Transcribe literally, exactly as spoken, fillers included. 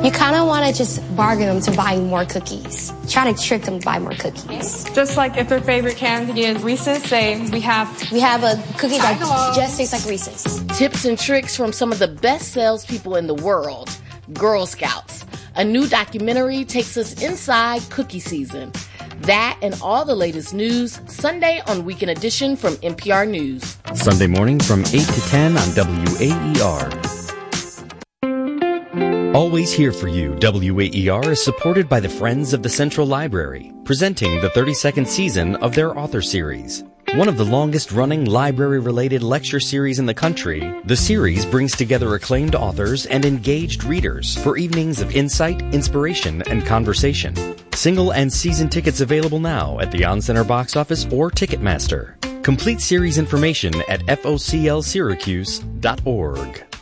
You kind of want to just bargain them to buying more cookies. Try to trick them to buy more cookies. Just like if their favorite candy is Reese's, say we have... We have a cookie that just tastes like Reese's. Tips and tricks from some of the best salespeople in the world, Girl Scouts. A new documentary takes us inside cookie season. That and all the latest news, Sunday on Weekend Edition from N P R News. Sunday morning from eight to ten on W A E R. Always here for you, W A E R is supported by the Friends of the Central Library, presenting the thirty-second season of their author series. One of the longest-running library-related lecture series in the country, the series brings together acclaimed authors and engaged readers for evenings of insight, inspiration, and conversation. Single and season tickets available now at the On-Center box office or Ticketmaster. Complete series information at F O C L Syracuse dot org.